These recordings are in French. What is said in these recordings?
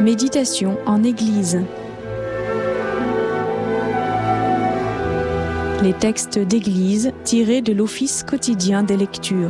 Méditation en Église. Les textes d'Église tirés de l'Office quotidien des lectures.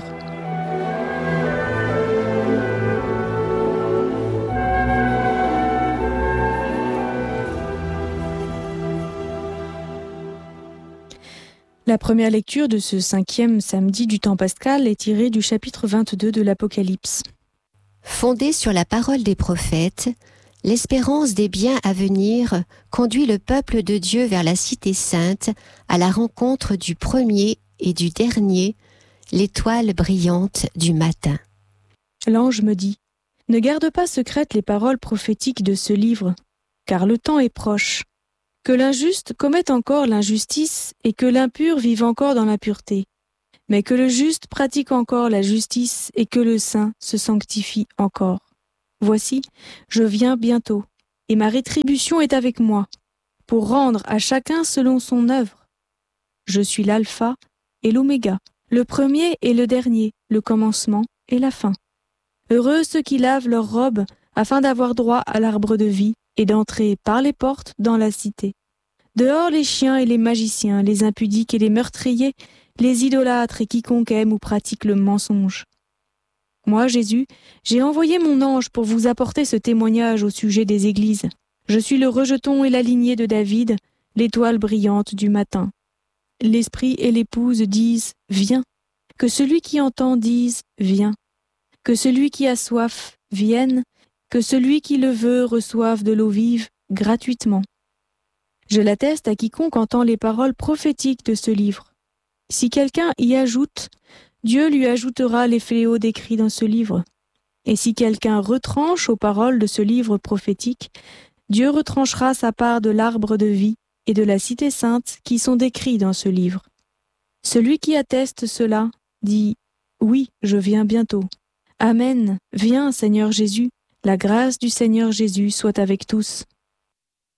La première lecture de ce 5e samedi du temps pascal est tirée du chapitre 22 de l'Apocalypse. Fondée sur la parole des prophètes, l'espérance des biens à venir conduit le peuple de Dieu vers la cité sainte, à la rencontre du premier et du dernier, l'étoile brillante du matin. L'ange me dit : « Ne garde pas secrètes les paroles prophétiques de ce livre, car le temps est proche. Que l'injuste commette encore l'injustice et que l'impur vive encore dans l'impureté. Mais que le juste pratique encore la justice et que le saint se sanctifie encore. Voici, je viens bientôt, et ma rétribution est avec moi, pour rendre à chacun selon son œuvre. Je suis l'alpha et l'oméga, le premier et le dernier, le commencement et la fin. Heureux ceux qui lavent leurs robes, afin d'avoir droit à l'arbre de vie et d'entrer par les portes dans la cité. Dehors les chiens et les magiciens, les impudiques et les meurtriers, les idolâtres et quiconque aime ou pratique le mensonge. Moi, Jésus, j'ai envoyé mon ange pour vous apporter ce témoignage au sujet des églises. Je suis le rejeton et la lignée de David, l'étoile brillante du matin. L'esprit et l'épouse disent « Viens ». Que celui qui entend dise « Viens ». Que celui qui a soif vienne, que celui qui le veut reçoive de l'eau vive gratuitement. Je l'atteste à quiconque entend les paroles prophétiques de ce livre. Si quelqu'un y ajoute, Dieu lui ajoutera les fléaux décrits dans ce livre. Et si quelqu'un retranche aux paroles de ce livre prophétique, Dieu retranchera sa part de l'arbre de vie et de la cité sainte qui sont décrits dans ce livre. Celui qui atteste cela dit « Oui, je viens bientôt. Amen. Viens, Seigneur Jésus. La grâce du Seigneur Jésus soit avec tous. »